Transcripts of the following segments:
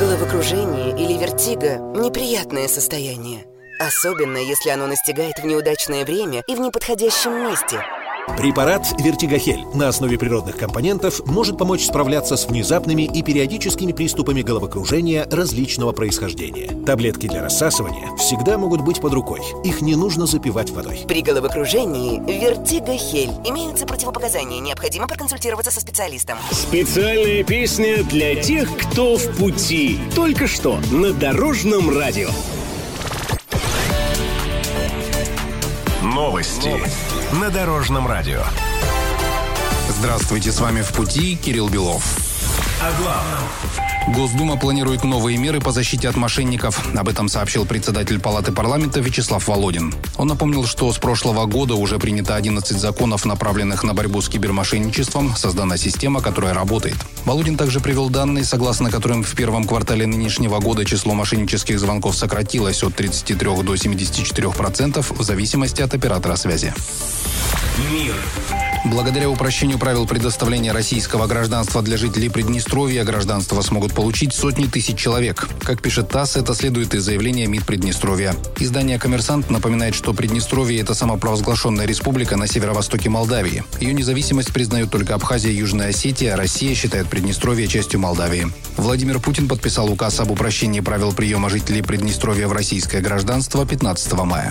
Головокружение или вертиго – неприятное состояние. Особенно, если оно настигает в неудачное время и в неподходящем месте. Препарат «Вертигохель» на основе природных компонентов может помочь справляться с внезапными и периодическими приступами головокружения различного происхождения. Таблетки для рассасывания всегда могут быть под рукой. Их не нужно запивать водой. При головокружении «Вертигохель» имеются противопоказания. Необходимо проконсультироваться со специалистом. Специальная песня для тех, кто в пути. Только что на Дорожном радио. Новости на Дорожном радио. Здравствуйте, с вами «В пути» Кирилл Белов. О главном. Госдума планирует новые меры по защите от мошенников. Об этом сообщил председатель Палаты парламента Вячеслав Володин. Он напомнил, что с прошлого года уже принято 11 законов, направленных на борьбу с кибермошенничеством. Создана система, которая работает. Володин также привел данные, согласно которым в первом квартале нынешнего года число мошеннических звонков сократилось от 33 до 74% в зависимости от оператора связи. Мир. Благодаря упрощению правил предоставления российского гражданства для жителей Приднестровья, гражданство смогут получить сотни тысяч человек. Как пишет ТАСС, это следует из заявления МИД Приднестровья. Издание «Коммерсант» напоминает, что Приднестровье – это самопровозглашенная республика на северо-востоке Молдавии. Ее независимость признают только Абхазия и Южная Осетия, а Россия считает Приднестровье частью Молдавии. Владимир Путин подписал указ об упрощении правил приема жителей Приднестровья в российское гражданство 15 мая.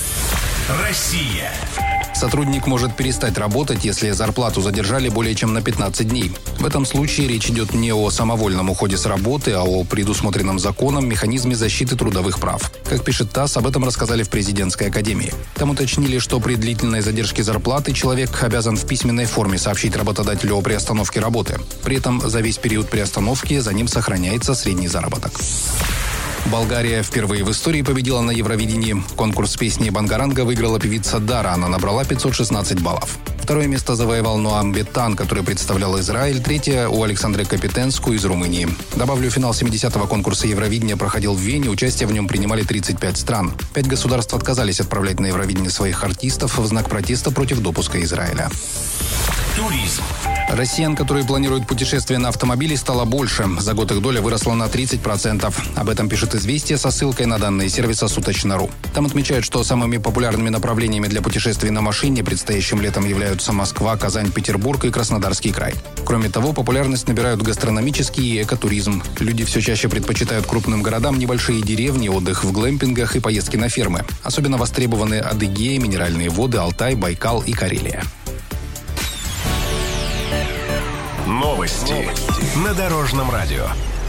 Россия. Сотрудник может перестать работать, если зарплату задержали более чем на 15 дней. В этом случае речь идет не о самовольном уходе с работы, а о предусмотренном законом механизме защиты трудовых прав. Как пишет ТАСС, об этом рассказали в президентской академии. Там уточнили, что при длительной задержке зарплаты человек обязан в письменной форме сообщить работодателю о приостановке работы. При этом за весь период приостановки за ним сохраняется средний заработок. Болгария впервые в истории победила на Евровидении. Конкурс песни «Бангаранга» выиграла певица Дара. Она набрала 516 баллов. Второе место завоевал Ноам Беттан, который представлял Израиль. Третье у Александры Капитенску из Румынии. Добавлю, финал 70-го конкурса Евровидения проходил в Вене. Участие в нем принимали 35 стран. 5 государств отказались отправлять на Евровидение своих артистов в знак протеста против допуска Израиля. Туризм. Россиян, которые планируют путешествия на автомобиле, стало больше. За год их доля выросла на 30%. Об этом пишет «Известия» со ссылкой на данные сервиса «Суточно.ру». Там отмечают, что самыми популярными направлениями для путешествий на машине предстоящим летом являются Москва, Казань, Петербург и Краснодарский край. Кроме того, популярность набирают гастрономический и экотуризм. Люди все чаще предпочитают крупным городам небольшие деревни, отдых в глэмпингах и поездки на фермы. Особенно востребованы Адыгея, Минеральные воды, Алтай, Байкал и Карелия. Новости на Дорожном радио.